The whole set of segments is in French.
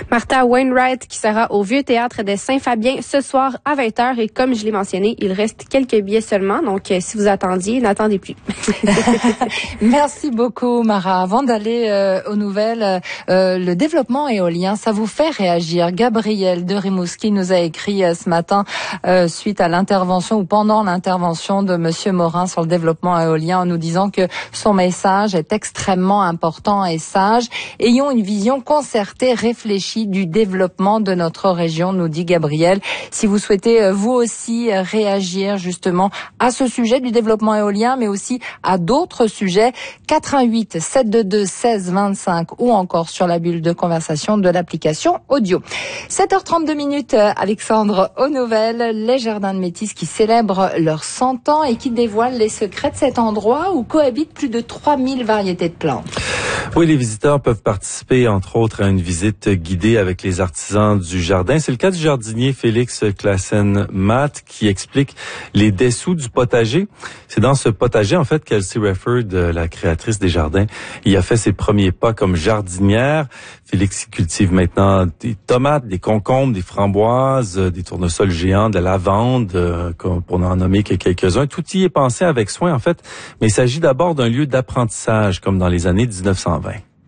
Martha Wainwright qui sera au Vieux Théâtre de Saint-Fabien ce soir à 20h. Et comme je l'ai mentionné, il reste quelques billets seulement. Donc, si vous attendiez, n'attendez plus. Merci beaucoup, Mara. Avant d'aller aux nouvelles, le développement éolien, ça vous fait réagir. Gabriel de Rimouski nous a écrit ce matin suite à l'intervention ou pendant l'intervention de Monsieur Morin sur le développement éolien en nous disant que son message est extrêmement important et sage. Ayons une vision concertée, réfléchie du développement de notre région, nous dit Gabriel. Si vous souhaitez vous aussi réagir justement à ce sujet du développement éolien, mais aussi à d'autres sujets, 88 722 16 25 ou encore sur la bulle de conversation de l'application audio. 7h32 minutes, Alexandre, aux nouvelles, les Jardins de Métis qui célèbrent leurs 100 ans et qui dévoilent les secrets de cet endroit où cohabitent plus de 3000 variétés de plantes. Oui, les visiteurs peuvent participer, entre autres, à une visite guidée avec les artisans du jardin. C'est le cas du jardinier Félix Klassen-Matt qui explique les dessous du potager. C'est dans ce potager, en fait, qu'Elsie Refford, la créatrice des jardins, y a fait ses premiers pas comme jardinière. Félix cultive maintenant des tomates, des concombres, des framboises, des tournesols géants, de la lavande, pour n'en nommer que quelques-uns. Tout y est pensé avec soin, en fait, mais il s'agit d'abord d'un lieu d'apprentissage, comme dans les années 1920.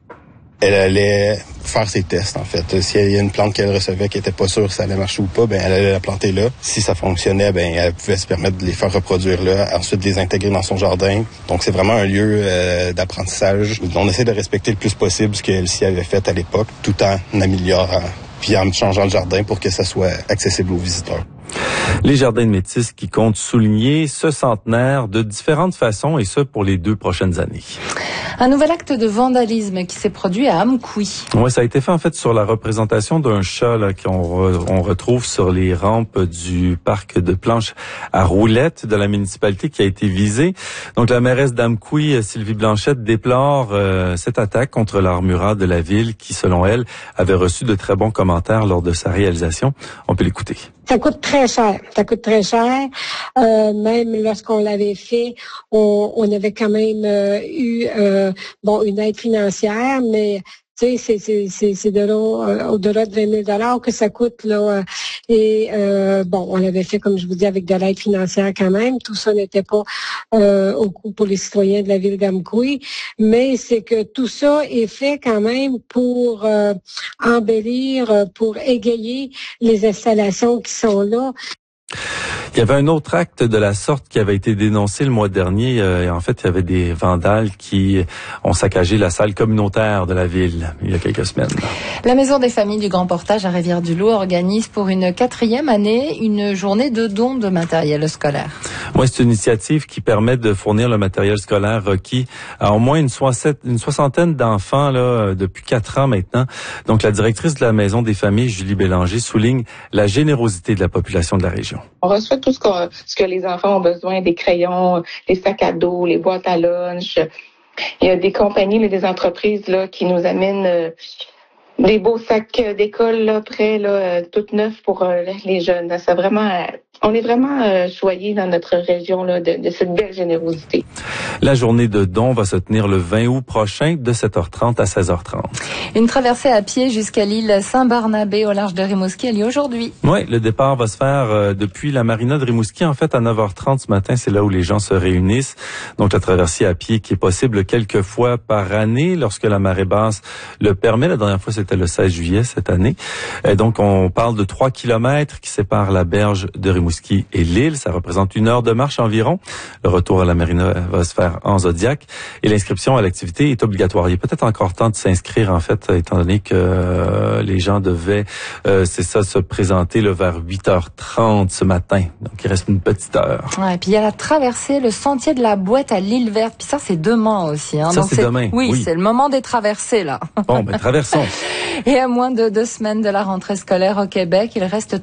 Elle allait faire ses tests, en fait. S'il y a une plante qu'elle recevait qui était pas sûre si ça allait marcher ou pas, ben elle allait la planter là. Si ça fonctionnait, ben elle pouvait se permettre de les faire reproduire là, ensuite de les intégrer dans son jardin. Donc c'est vraiment un lieu d'apprentissage. On essaie de respecter le plus possible ce qu'elle s'y avait fait à l'époque, tout en améliorant, puis en changeant le jardin pour que ça soit accessible aux visiteurs. Les Jardins de Métis qui comptent souligner ce centenaire de différentes façons, et ce pour les 2 prochaines années. Un nouvel acte de vandalisme qui s'est produit à Amkoui. Oui, ça a été fait en fait sur la représentation d'un chat là, qu'on retrouve sur les rampes du parc de planches à roulettes de la municipalité qui a été visée. Donc la mairesse d'Amkoui, Sylvie Blanchette, déplore cette attaque contre l'art mural de la ville qui, selon elle, avait reçu de très bons commentaires lors de sa réalisation. On peut l'écouter. Ça coûte très cher. Ça coûte très cher. Même lorsqu'on l'avait fait, on avait quand même eu une aide financière, mais tu sais, c'est de là au-delà de 20 000 $ que ça coûte là. On l'avait fait, comme je vous dis, avec de l'aide financière quand même. Tout ça n'était pas au coût pour les citoyens de la ville d'Amkoui, mais c'est que tout ça est fait quand même pour embellir, pour égayer les installations qui sont là. Il y avait un autre acte de la sorte qui avait été dénoncé le mois dernier. Et en fait, il y avait des vandales qui ont saccagé la salle communautaire de la ville il y a quelques semaines. La Maison des familles du Grand Portage à Rivière-du-Loup organise pour une 4e année une journée de dons de matériel scolaire. Oui, c'est une initiative qui permet de fournir le matériel scolaire requis à au moins une soixantaine d'enfants là depuis 4 ans maintenant. Donc, la directrice de la Maison des familles, Julie Bélanger, souligne la générosité de la population de la région. On reçoit tout ce que les enfants ont besoin, des crayons, les sacs à dos, les boîtes à lunch. Il y a des compagnies, des entreprises là qui nous amènent des beaux sacs d'école là, prêts, là, tout neufs pour les jeunes. C'est vraiment, on est vraiment choyés dans notre région là, de cette belle générosité. La journée de dons va se tenir le 20 août prochain de 7h30 à 16h30. Une traversée à pied jusqu'à l'île Saint-Barnabé au large de Rimouski a lieu aujourd'hui. Oui, le départ va se faire depuis la marina de Rimouski. En fait, à 9h30 ce matin, c'est là où les gens se réunissent. Donc, la traversée à pied qui est possible quelques fois par année lorsque la marée basse le permet. La dernière fois, c'était le 16 juillet cette année. Donc, on parle de 3 kilomètres qui séparent la berge de Rimouski et l'île. Ça représente 1 heure de marche environ. Le retour à la marina va se faire en Zodiac. Et l'inscription à l'activité est obligatoire. Il est peut-être encore temps de s'inscrire, en fait, étant donné que les gens devaient, se présenter là, vers 8h30 ce matin. Donc, il reste une petite heure. Ouais, puis il y a la traversée, le sentier de la Boîte à l'île Verte. Puis ça, c'est demain aussi. Hein. Ça, donc c'est demain. Oui, c'est le moment des traversées, là. Bon, traversons. Et à moins de 2 semaines de la rentrée scolaire au Québec, il reste